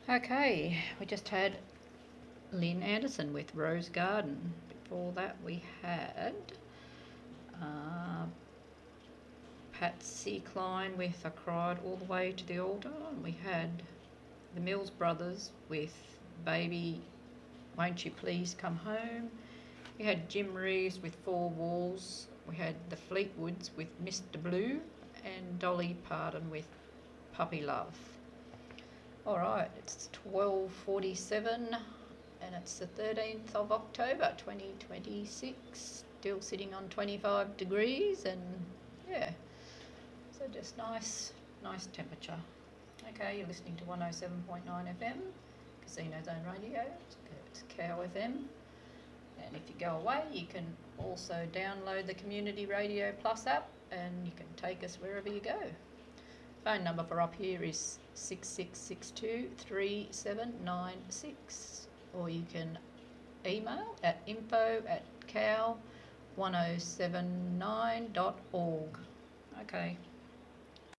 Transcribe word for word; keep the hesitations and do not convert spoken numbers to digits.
Okay, we just had Lynn Anderson with Rose Garden. Before that, we had uh, Patsy Cline with I Cried All the Way to the Altar. And we had the Mills Brothers with Baby, Won't You Please Come Home. We had Jim Reeves with Four Walls. We had the Fleetwoods with Mister Blue, and Dolly Parton with Puppy Love. All right, it's twelve forty-seven and it's the thirteenth of October twenty twenty-six. Still sitting on twenty-five degrees, and yeah, so just nice, nice temperature. Okay, you're listening to one oh seven point nine F M, Casino Zone Radio. It's Cow F M. And if you go away, you can also download the Community Radio Plus app, and you can take us wherever you go. Phone number for up here is six six six two, three seven nine six, or you can email at info at cow ten seventy-nine dot org. Okay.